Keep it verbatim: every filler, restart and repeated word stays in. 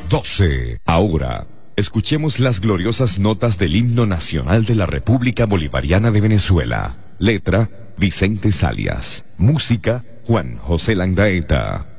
doce. Ahora, escuchemos las gloriosas notas del himno nacional de la República Bolivariana de Venezuela. Letra, Vicente Salias. Música, Juan José Landaeta.